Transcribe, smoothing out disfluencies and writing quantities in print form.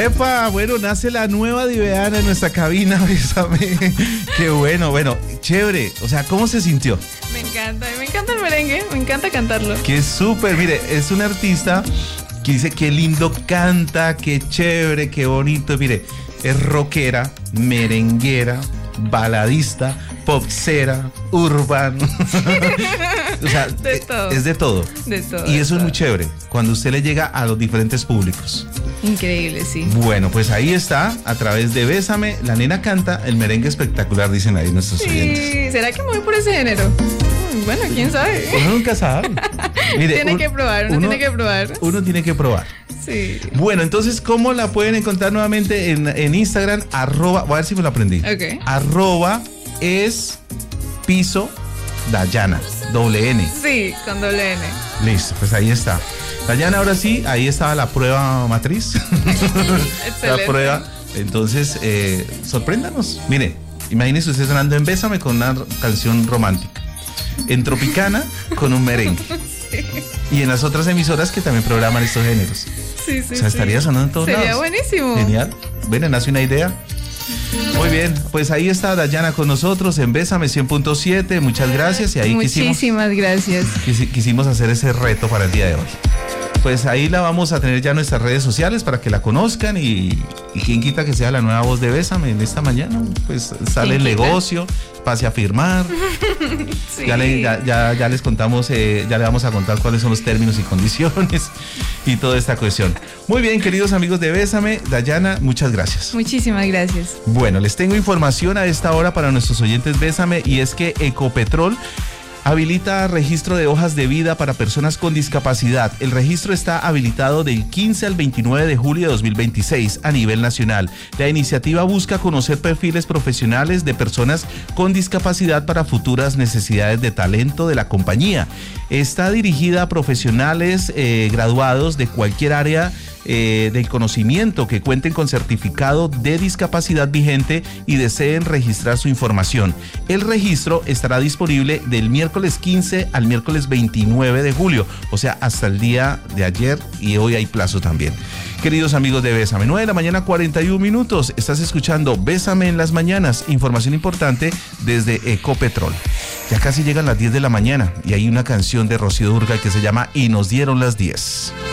Epa, bueno, nace la nueva Diveana en nuestra cabina, Bésame. Qué bueno, chévere. O sea, ¿cómo se sintió? Me encanta el merengue, me encanta cantarlo. Qué súper, mire, es un artista que dice qué lindo canta, qué chévere, qué bonito. Mire, es rockera, merenguera, baladista, popsera, urbano. O sea, de todo. Es de todo. De todo. Y eso es muy chévere, cuando usted le llega a los diferentes públicos. Increíble, sí. Bueno, pues ahí está, a través de Bésame, la nena canta el merengue espectacular, dicen ahí nuestros oyentes. ¿Será que me voy por ese género? Bueno, quién sabe. Uno nunca sabe. Mire, Tiene que probar. Uno tiene que probar. Sí. Bueno, entonces, ¿cómo la pueden encontrar nuevamente en Instagram? Voy a ver si me lo aprendí. Ok. @es piso Dayana, N. Sí, con doble N. Listo, pues ahí está. Dayana, ahora sí, ahí estaba la prueba matriz. Excelente. La prueba. Entonces, sorpréndanos. Mire, imagínese usted sonando en Bésame con una canción romántica, en Tropicana con un merengue. Sí. Y en las otras emisoras que también programan estos géneros. Sí. O sea, estaría sonando en todos lados. Sería buenísimo. Genial. Bueno, nace una idea. Muy bien, pues ahí está Dayana con nosotros en Bésame 100.7. Muchas gracias. Y ahí muchísimas gracias. Quisimos hacer ese reto para el día de hoy. Pues ahí la vamos a tener ya en nuestras redes sociales para que la conozcan y quién quita que sea la nueva voz de Bésame en esta mañana. Pues sale el negocio, pase a firmar. Sí. Ya les contamos, ya le vamos a contar cuáles son los términos y condiciones y toda esta cuestión. Muy bien, queridos amigos de Bésame, Dayana, muchas gracias. Muchísimas gracias. Bueno, les tengo información a esta hora para nuestros oyentes Bésame, y es que Ecopetrol habilita registro de hojas de vida para personas con discapacidad. El registro está habilitado del 15 al 29 de julio de 2026 a nivel nacional. La iniciativa busca conocer perfiles profesionales de personas con discapacidad para futuras necesidades de talento de la compañía. Está dirigida a profesionales graduados de cualquier área del conocimiento que cuenten con certificado de discapacidad vigente y deseen registrar su información. El registro estará disponible del miércoles 15 al miércoles 29 de julio, o sea, hasta el día de ayer, y hoy hay plazo también. Queridos amigos de Bésame, 9 de la mañana, 41 minutos. Estás escuchando Bésame en las mañanas. Información importante desde Ecopetrol. Ya casi llegan las 10 de la mañana y hay una canción de Rocío Dúrcal que se llama Y nos dieron las 10.